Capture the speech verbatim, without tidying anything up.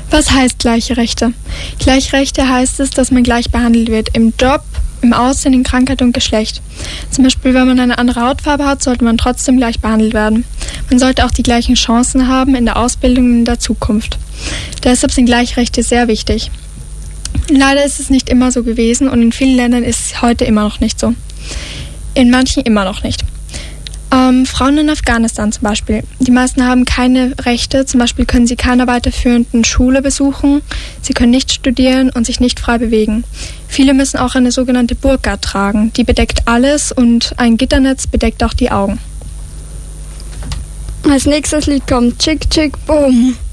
Was heißt gleiche Rechte? Gleiche Rechte heißt es, dass man gleich behandelt wird im Job, im Aussehen, in Krankheit und Geschlecht. Zum Beispiel, wenn man eine andere Hautfarbe hat, sollte man trotzdem gleich behandelt werden. Man sollte auch die gleichen Chancen haben in der Ausbildung und in der Zukunft. Deshalb sind Gleichrechte sehr wichtig. Leider ist es nicht immer so gewesen und in vielen Ländern ist es heute immer noch nicht so. In manchen immer noch nicht. Ähm, Frauen in Afghanistan zum Beispiel. Die meisten haben keine Rechte. Zum Beispiel können sie keine weiterführenden Schule besuchen, sie können nicht studieren und sich nicht frei bewegen. Viele müssen auch eine sogenannte Burka tragen. Die bedeckt alles und ein Gitternetz bedeckt auch die Augen. Als nächstes Lied kommt Chick Chick Boom.